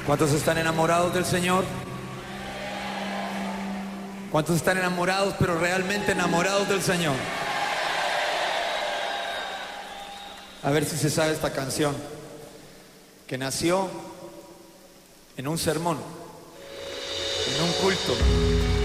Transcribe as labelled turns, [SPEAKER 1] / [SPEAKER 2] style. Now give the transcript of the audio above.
[SPEAKER 1] ¿Cuántos están enamorados del Señor? ¿Cuántos están enamorados, pero realmente enamorados del Señor? A ver si se sabe esta canción, que nació en un sermón, en un culto.